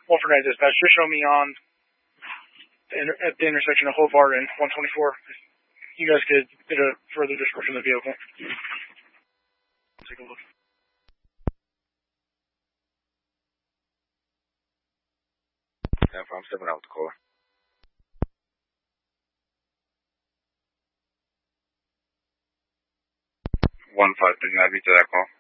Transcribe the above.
Wolford Night Dispatch, just show me on at the intersection of Hobart and 124. You guys could get a further description of the vehicle. Take a look. Yeah, I'm stepping out with the car. 153, can I beat to that call?